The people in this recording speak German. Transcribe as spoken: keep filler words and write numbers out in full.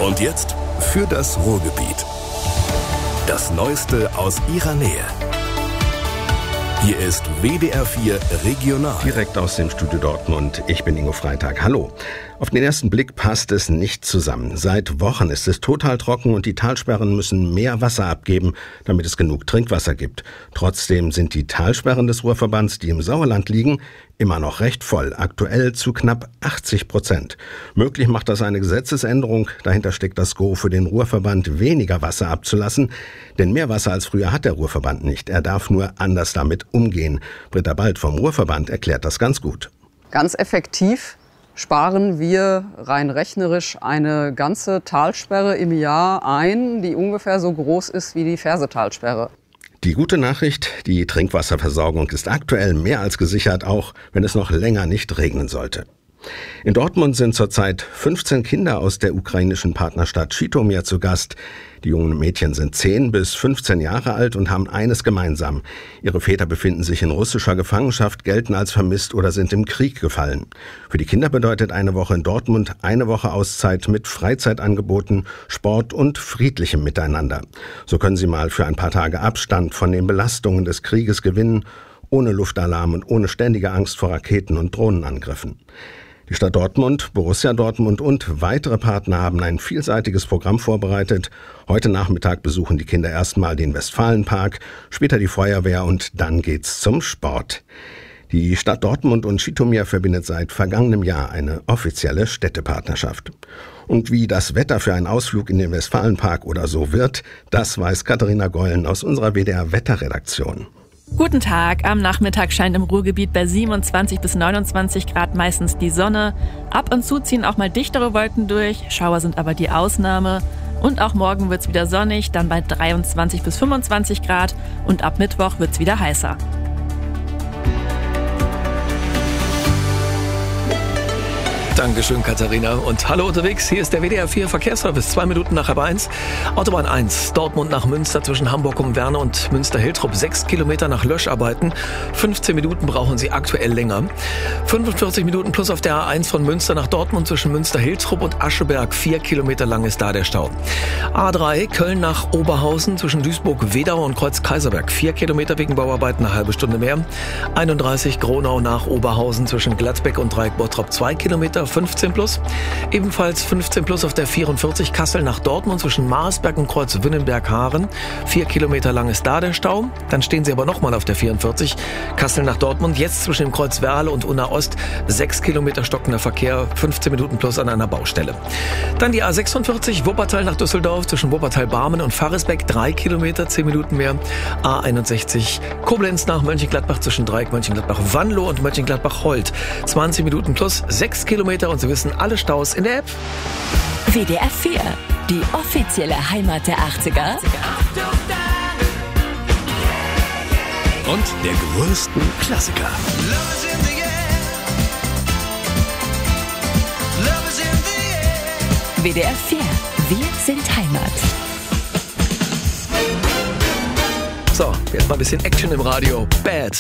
Und jetzt für das Ruhrgebiet. Das Neueste aus ihrer Nähe. Hier ist W D R vier Regional. Direkt aus dem Studio Dortmund. Ich bin Ingo Freitag. Hallo. Auf den ersten Blick passt es nicht zusammen. Seit Wochen ist es total trocken und die Talsperren müssen mehr Wasser abgeben, damit es genug Trinkwasser gibt. Trotzdem sind die Talsperren des Ruhrverbands, die im Sauerland liegen, immer noch recht voll. Aktuell zu knapp achtzig Prozent. Möglich macht das eine Gesetzesänderung. Dahinter steckt das Go für den Ruhrverband, weniger Wasser abzulassen. Denn mehr Wasser als früher hat der Ruhrverband nicht. Er darf nur anders damit umgehen. Britta Bald vom Ruhrverband erklärt das ganz gut. Ganz effektiv sparen wir rein rechnerisch eine ganze Talsperre im Jahr ein, die ungefähr so groß ist wie die Fersetalsperre. Die gute Nachricht, die Trinkwasserversorgung ist aktuell mehr als gesichert, auch wenn es noch länger nicht regnen sollte. In Dortmund sind zurzeit fünfzehn Kinder aus der ukrainischen Partnerstadt Schitomir zu Gast. Die jungen Mädchen sind zehn bis fünfzehn Jahre alt und haben eines gemeinsam. Ihre Väter befinden sich in russischer Gefangenschaft, gelten als vermisst oder sind im Krieg gefallen. Für die Kinder bedeutet eine Woche in Dortmund eine Woche Auszeit mit Freizeitangeboten, Sport und friedlichem Miteinander. So können sie mal für ein paar Tage Abstand von den Belastungen des Krieges gewinnen, ohne Luftalarm und ohne ständige Angst vor Raketen- und Drohnenangriffen. Die Stadt Dortmund, Borussia Dortmund und weitere Partner haben ein vielseitiges Programm vorbereitet. Heute Nachmittag besuchen die Kinder erstmal den Westfalenpark, später die Feuerwehr und dann geht's zum Sport. Die Stadt Dortmund und Schitomir verbindet seit vergangenem Jahr eine offizielle Städtepartnerschaft. Und wie das Wetter für einen Ausflug in den Westfalenpark oder so wird, das weiß Katharina Gollen aus unserer W D R-Wetterredaktion. Guten Tag. Am Nachmittag scheint im Ruhrgebiet bei siebenundzwanzig bis neunundzwanzig Grad meistens die Sonne. Ab und zu ziehen auch mal dichtere Wolken durch. Schauer sind aber die Ausnahme. Und auch morgen wird's wieder sonnig, dann bei dreiundzwanzig bis fünfundzwanzig Grad. Und ab Mittwoch wird's wieder heißer. Dankeschön, Katharina. Und hallo unterwegs, hier ist der W D R vier Verkehrsservice, zwei Minuten nach halb eins. Autobahn eins, Dortmund nach Münster zwischen Hamburg um Werne und Münster-Hiltrop, sechs Kilometer nach Löscharbeiten. fünfzehn Minuten brauchen Sie aktuell länger. fünfundvierzig Minuten plus auf der A eins von Münster nach Dortmund zwischen Münster-Hiltrop und Ascheberg, vier Kilometer lang ist da der Stau. A drei, Köln nach Oberhausen zwischen Duisburg-Wedau und Kreuz-Kaiserberg, vier Kilometer wegen Bauarbeiten, eine halbe Stunde mehr. einunddreißig, Gronau nach Oberhausen zwischen Gladbeck und Dreieck-Bottrop, zwei Kilometer, fünfzehn plus. Ebenfalls fünfzehn plus auf der vierundvierzig, Kassel nach Dortmund zwischen Marsberg und Kreuz-Wünnenberg-Haaren. Vier Kilometer lang ist da der Stau. Dann stehen Sie aber nochmal auf der vierundvierzig, Kassel nach Dortmund. Jetzt zwischen dem Kreuz Werle und Unna Ost. Sechs Kilometer stockender Verkehr, fünfzehn Minuten plus an einer Baustelle. Dann die A sechsundvierzig, Wuppertal nach Düsseldorf zwischen Wuppertal-Barmen und Farrisbeck. Drei Kilometer, zehn Minuten mehr. A einundsechzig, Koblenz nach Mönchengladbach zwischen Dreieck Mönchengladbach-Wanlo und Mönchengladbach-Holt. zwanzig Minuten plus, sechs Kilometer. Und Sie wissen alle Staus in der App. W D R vier, die offizielle Heimat der achtziger. Und der größten Klassiker. W D R vier, wir sind Heimat. So, jetzt mal ein bisschen Action im Radio. Bad